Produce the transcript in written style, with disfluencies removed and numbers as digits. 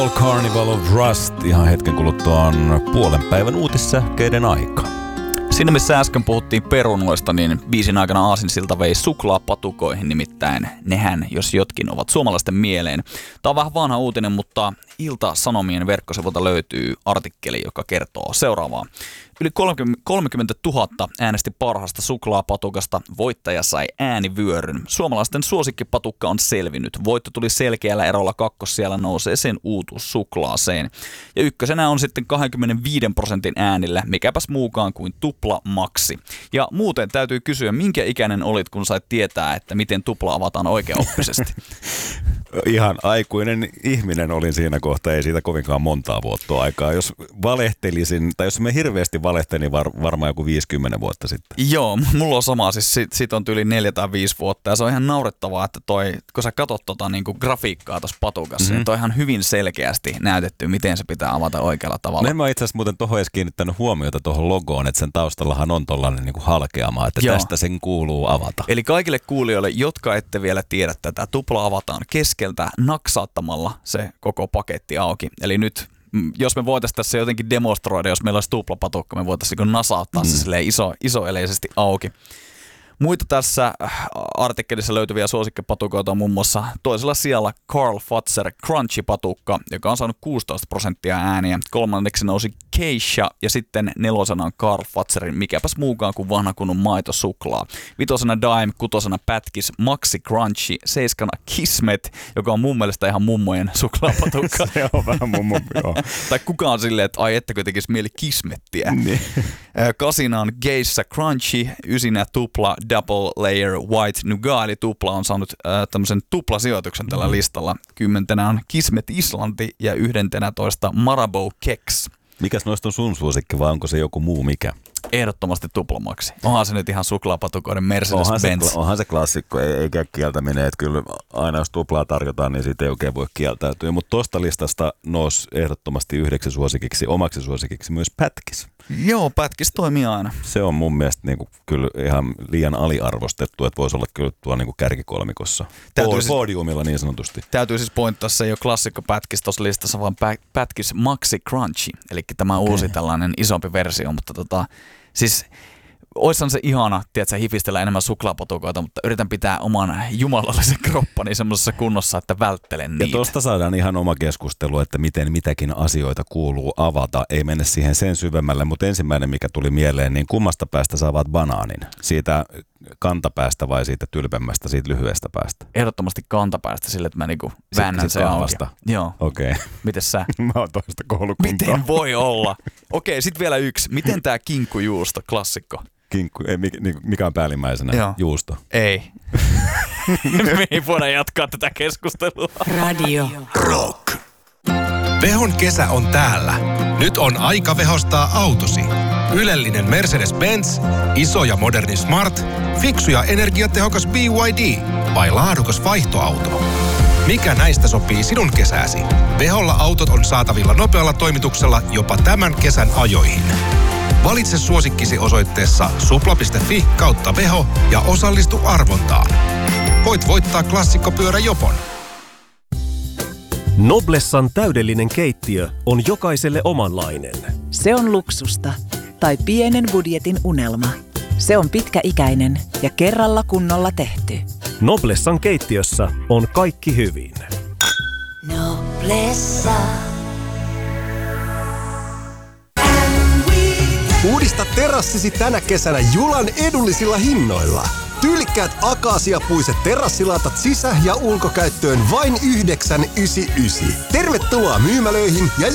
Carnival of Rust. Ihan hetken kuluttua on puolen päivän uutissäkeiden aika. Siinä missä äsken puhuttiin perunoista, niin biisin aikana aasinsilta vei suklaapatukoihin, nimittäin nehän, jos jotkin, ovat suomalaisten mieleen. Tämä on vähän vanha uutinen, mutta Ilta-Sanomien verkkosivulta löytyy artikkeli, joka kertoo seuraavaa. Yli 30 000 äänesti parhaasta suklaapatukasta. Voittaja sai äänivyöryn. Suomalaisten suosikkipatukka on selvinnyt. Voitto tuli selkeällä erolla, siellä nousee sen uutuus suklaaseen. Ja ykkösenä on sitten 25% äänillä, mikäpäs muukaan kuin tupla maksi. Ja muuten täytyy kysyä, minkä ikäinen olit, kun sait tietää, että miten tupla avataan oikeaoppisesti? Ihan aikuinen ihminen olin siinä kohtaa, ei siitä kovinkaan montaa vuotta aikaa. Jos valehtelisin, tai jos me hirveästi valehtelin varmaan joku 50 vuotta sitten. Joo, mulla on sama, siis sit on yli 4 tai 5 vuotta, ja se on ihan naurettavaa, että kun sä katot niinku grafiikkaa tuossa patukassa, niin toi ihan hyvin selkeästi näytetty, miten se pitää avata oikealla tavalla. En mä itse asiassa muuten tuohon edes kiinnittänyt huomiota tuohon logoon, että sen taustallahan on tollainen niinku halkeama, että joo, tästä sen kuuluu avata. Eli kaikille kuulijoille, jotka ette vielä tiedä tätä, tupla avataan keskeltä naksaattamalla se koko paketti auki. Eli nyt, jos me voitaisiin tässä jotenkin demonstroida, jos meillä olisi tuplapatukka, me voitaisiin nasauttaa se silleen isoeleisesti auki. Muita tässä artikkelissa löytyviä suosikkipatukoita on muun muassa toisella sijalla Carl Fatser Crunchy-patukka, joka on saanut 16% ääniä. Kolmanneksi nousi Keisha ja sitten nelosena on Carl Fatserin mikäpäs muukaan kuin vanha kunnon maitosuklaa. Vitosena Dime, kutosena Pätkis, Maxi Crunchy, seiskana Kismet, joka on mun mielestä ihan mummojen suklaapatukka. Se on vähän mummo, joo. Tai kukaan silleen, että ai ettekö tekisi mieli Kismettiä. Niin. Kasina on Geissa Crunchy, ysinä tupla Double Layer White Nougat, eli tupla on saanut tämmöisen tuplasijoituksen tällä listalla. 10 on Kismet Islanti ja 11 Marabou Keks. Mikäs noista on sun suosikki vai onko se joku muu mikä? Ehdottomasti tuplamaksi. Onhan se nyt ihan suklaapatukoiden Mercedes-Benz. Onhan se klassikko, ei käy kieltäminen, että kyllä aina jos tuplaa tarjotaan, niin siitä ei oikein voi kieltäytyä. Mutta tuosta listasta nousi ehdottomasti omaksi suosikiksi myös Pätkis. Joo, Pätkis toimii aina. Se on mun mielestä niinku kyllä ihan liian aliarvostettu, että voisi olla kyllä tuo niinku kärkikolmikossa. Podiumilla niin sanotusti. Täytyy siis pointtaa, se ei ole klassikko Pätkis tuossa listassa, vaan Pätkis Maxi Crunchy. Eli tämä uusi tällainen isompi versio, mutta siis oishan se ihana, tiedätkö, hifistellä enemmän suklaapatukoita, mutta yritän pitää oman jumalallisen kroppani semmoisessa kunnossa, että välttelen niitä. Ja tuosta saadaan ihan oma keskustelu, että miten mitäkin asioita kuuluu avata. Ei mennä siihen sen syvemmälle, mutta ensimmäinen, mikä tuli mieleen, niin kummasta päästä saavat banaanin? Siitä kantapäästä vai siitä tylpemmästä, siitä lyhyestä päästä? Ehdottomasti kantapäästä sille, että mä niinku väännän sen auki. Joo. Okei. Mites sä? Mä oon toista koulukuntaa. Miten voi olla? Okei, sit vielä yksi. Miten tää kinkkujuusto, klassikko? Kinkku, mikä on päällimmäisenä? Joo. Juusto. Ei. Me ei voida jatkaa tätä keskustelua. Radio Rock. Vehon kesä on täällä. Nyt on aika vehostaa autosi. Ylellinen Mercedes-Benz, iso ja moderni Smart, fiksu ja energiatehokas BYD vai laadukas vaihtoauto? Mikä näistä sopii sinun kesääsi? Veholla autot on saatavilla nopealla toimituksella jopa tämän kesän ajoihin. Valitse suosikkisi osoitteessa supla.fi/veho ja osallistu arvontaan. Voit voittaa klassikkopyöräjopon. Noblessan täydellinen keittiö on jokaiselle omanlainen. Se on luksusta tai pienen budjetin unelma. Se on pitkäikäinen ja kerralla kunnolla tehty. Noblessan keittiössä on kaikki hyvin. Noblessa. Uudista terassisi tänä kesänä Julan edullisilla hinnoilla. Tyylikkäät akaasiapuiset terassilatat sisä- ja ulkokäyttöön vain 9,99. Tervetuloa myymälöihin ja